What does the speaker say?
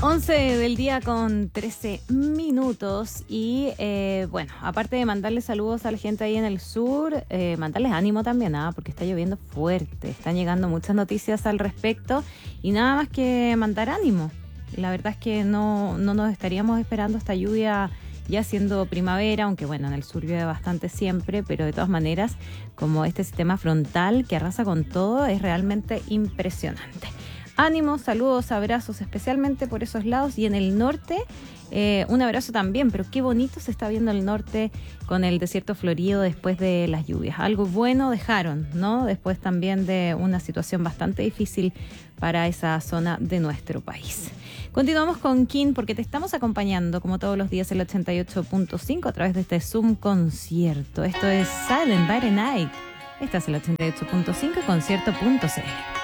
11 del día con 13 minutos y bueno, aparte de mandarles saludos a la gente ahí en el sur, mandarles ánimo también, porque está lloviendo fuerte, están llegando muchas noticias al respecto y nada más que mandar ánimo. La verdad es que no nos estaríamos esperando esta lluvia ya siendo primavera, aunque bueno, en el sur llueve bastante siempre, pero de todas maneras, como este sistema frontal que arrasa con todo, es realmente impresionante. Ánimo, saludos, abrazos, especialmente por esos lados. Y en el norte, un abrazo también, pero qué bonito se está viendo el norte con el desierto florido después de las lluvias. Algo bueno dejaron, ¿no? Después también de una situación bastante difícil para esa zona de nuestro país. Continuamos con King porque te estamos acompañando como todos los días el 88.5 a través de este Zoom concierto. Esto es Silent by the Night. Esta es el 88.5 concierto.cl.